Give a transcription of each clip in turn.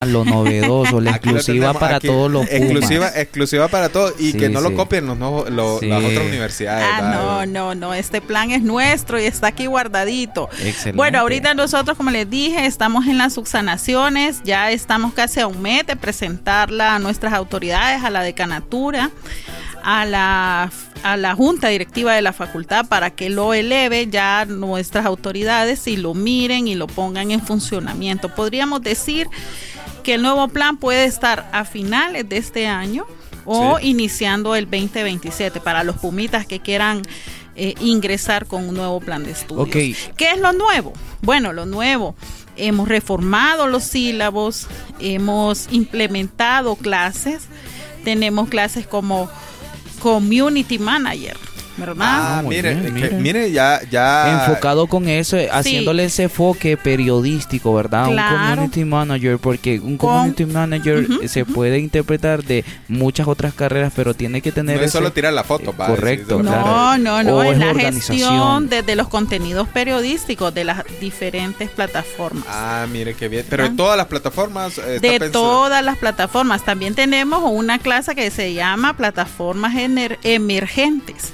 lo novedoso, la exclusiva para todos los Pumas. Exclusiva para todos y Sí, que no lo sí. copien las otras universidades. No, este plan es nuestro y está aquí guardadito. Excelente. Bueno, ahorita nosotros, como les dije, estamos en las subsanaciones, ya estamos casi a un mes de presentarla a nuestras autoridades, a la decanatura, a la junta directiva de la facultad, para que lo eleve ya nuestras autoridades y lo miren y lo pongan en funcionamiento. Podríamos decir que el nuevo plan puede estar a finales de este año o iniciando el 2027 para los pumitas que quieran ingresar con un nuevo plan de estudios. Okay. ¿Qué es lo nuevo? Bueno, lo nuevo, hemos reformado los sílabos, hemos implementado clases, tenemos clases como Community Manager, ¿verdad? Mire, ya enfocado con eso, haciéndole ese enfoque periodístico, ¿verdad? Claro. Un community manager, porque un community manager se puede interpretar de muchas otras carreras, pero tiene que tener no es solo tirar la foto, correcto, claro. No, es la organización. gestión desde los contenidos periodísticos de las diferentes plataformas. Mire qué bien, pero de todas las plataformas todas las plataformas. También tenemos una clase que se llama plataformas emergentes.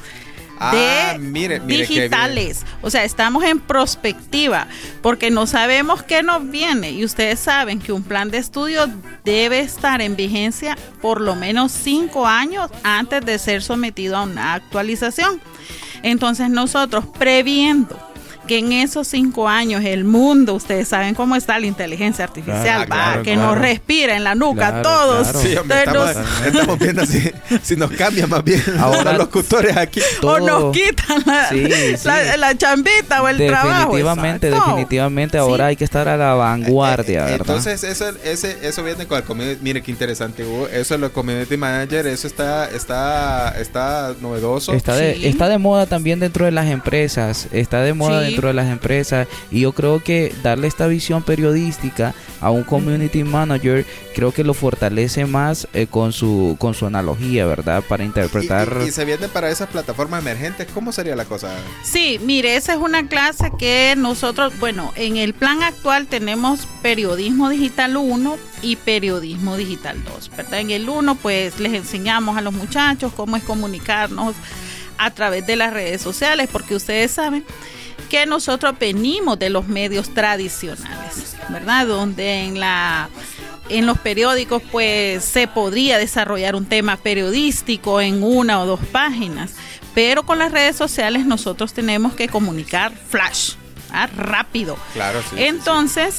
Mire digitales, o sea, estamos en prospectiva porque no sabemos qué nos viene y ustedes saben que un plan de estudio debe estar en vigencia por lo menos 5 años antes de ser sometido a una actualización. Entonces nosotros, previendo que en esos 5 años el mundo, ustedes saben cómo está la inteligencia artificial, nos respira en la nuca a todos. Claro. Sí, hombre, estamos viendo si nos cambia más bien ahora los locutores aquí. O nos quitan la chambita o el trabajo. Definitivamente ahora hay que estar a la vanguardia, ¿verdad? Entonces eso viene con el community. Mire qué interesante, Hugo. Eso es lo community manager, eso está novedoso. Está de moda también dentro de las empresas, dentro de las empresas, y yo creo que darle esta visión periodística a un community manager creo que lo fortalece más con su analogía, ¿verdad? Para interpretar. Y se viene para esas plataformas emergentes, ¿cómo sería la cosa? Sí, mire, esa es una clase que nosotros, en el plan actual tenemos periodismo digital 1 y periodismo digital 2, ¿verdad? En el 1 pues les enseñamos a los muchachos cómo es comunicarnos a través de las redes sociales, porque ustedes saben que nosotros venimos de los medios tradicionales, ¿verdad? Donde en los periódicos pues se podría desarrollar un tema periodístico en 1 o 2 páginas, pero con las redes sociales nosotros tenemos que comunicar flash, rápido. Claro, sí. Entonces,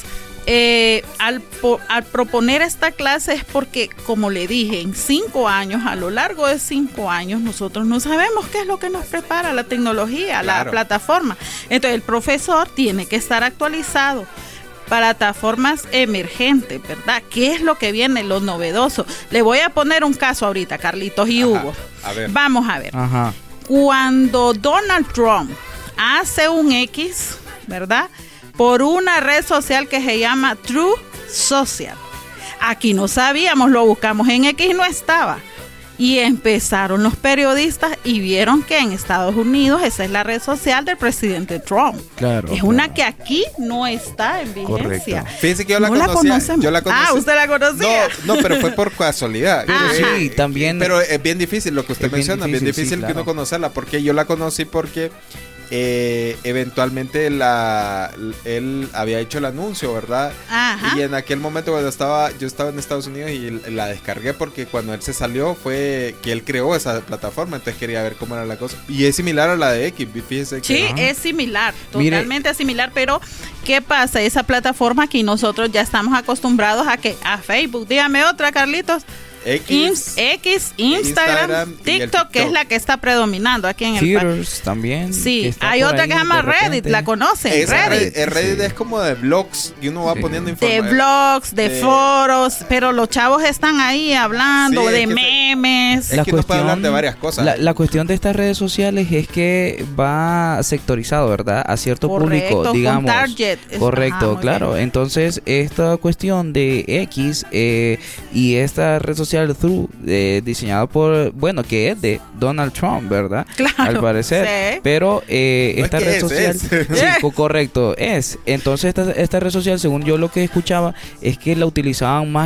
al proponer esta clase es porque, como le dije, en 5 años, a lo largo de 5 años, nosotros no sabemos qué es lo que nos prepara la tecnología, la plataforma. Entonces, el profesor tiene que estar actualizado. Plataformas emergentes, ¿verdad? ¿Qué es lo que viene, lo novedoso? Le voy a poner un caso ahorita, Carlitos y Hugo. A ver. Vamos a ver. Cuando Donald Trump hace un X, ¿verdad?, por una red social que se llama Truth Social. Aquí no sabíamos, lo buscamos en X y no estaba. Y empezaron los periodistas y vieron que en Estados Unidos esa es la red social del presidente Trump. Claro. Es una que aquí no está en vigencia. Correcto. Fíjense que yo la conocía. Yo la conocía. ¿Usted la conocía? No, pero fue por casualidad. Sí, también. Pero es bien difícil lo que usted menciona, bien difícil sí, que uno conocerla, porque yo la conocí porque eventualmente él había hecho el anuncio, ¿verdad? Y en aquel momento cuando yo estaba en Estados Unidos y la descargué porque cuando él se salió fue que él creó esa plataforma, entonces quería ver cómo era la cosa. Y es similar a la de X, fíjese que sí, es similar, totalmente similar, pero ¿qué pasa? Esa plataforma aquí nosotros ya estamos acostumbrados a Facebook. Dígame otra, Carlitos. X, Instagram, TikTok, que es la que está predominando aquí en el país. También. Sí, hay otra que se llama Reddit, ¿la conocen? Reddit es como de blogs y uno va poniendo información. De blogs, de foros, pero los chavos están ahí hablando de memes. Es que uno puede hablar de varias cosas. La cuestión de estas redes sociales es que va sectorizado, ¿verdad? A cierto público, digamos. Target. Correcto, claro. Bien. Entonces, esta cuestión de X y esta red social diseñado por, que es de Donald Trump, ¿verdad? Claro, al parecer, sí. pero esta red social sí, correcto, entonces esta red social, según yo lo que escuchaba, es que la utilizaban más